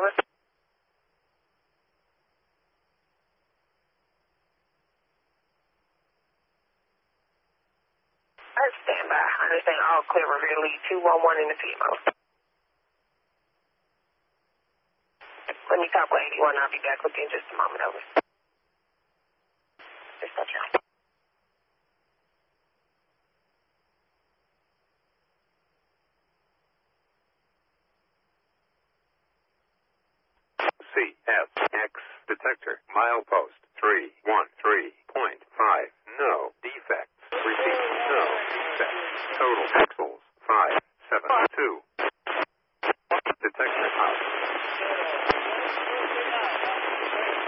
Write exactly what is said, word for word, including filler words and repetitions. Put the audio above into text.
over. I stand by. I understand all clear rear lead two one one in the female. Let me talk with eighty-one. I'll be back with you in just a moment. Over. Dispatch out. C F X detector milepost three one three.